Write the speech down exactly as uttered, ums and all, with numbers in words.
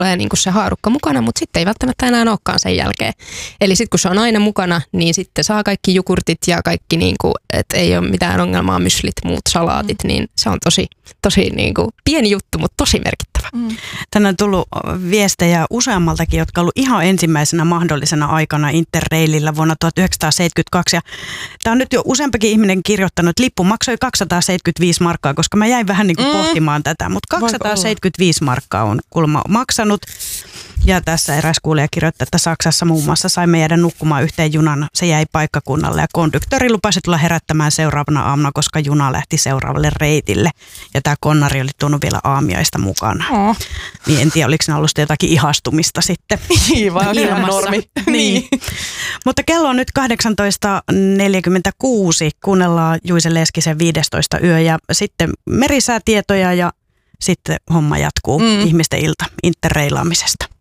tulee niin kuin se haarukka mukana, mutta sitten ei välttämättä enää olekaan sen jälkeen. Eli sitten kun se on aina mukana, niin sitten saa kaikki jogurtit ja kaikki, niin kuin, että ei ole mitään ongelmaa, myslit, muut salaatit, mm. niin se on tosi, tosi niin kuin pieni juttu, mutta tosi merkittävä. Mm. Tänne on tullut viestejä useammaltakin, jotka on ollut ihan ensimmäisenä mahdollisena aikana Interrailillä vuonna tuhatyhdeksänsataaseitsemänkymmentäkaksi. Ja tämä on nyt jo useampikin ihminen kirjoittanut, että lippu maksoi kaksisataaseitsemänkymmentäviisi markkaa, koska mä jäin vähän niin kuin mm. pohtimaan tätä, mutta kaksisataaseitsemänkymmentäviisi markkaa on kulma maksanut. Ja tässä eräs kuulija kirjoittaa, että Saksassa muun muassa saimme jäädä nukkumaan yhteen junan. Se jäi paikkakunnalle ja konduktööri lupasi tulla herättämään seuraavana aamuna, koska juna lähti seuraavalle reitille. Ja tämä konnari oli tuonut vielä aamiaista mukana. Oh. Niin en tiedä, oliko ne ollut jotakin ihastumista sitten. Niin, vaan ihan normi. Niin. Mutta kello on nyt kahdeksantoista neljäkymmentäkuusi. Kuunnellaan Juise Leskisen viidestoista yö ja sitten merisäätietoja ja sitten homma jatkuu. Mm. Ihmisten ilta interreilaamisesta.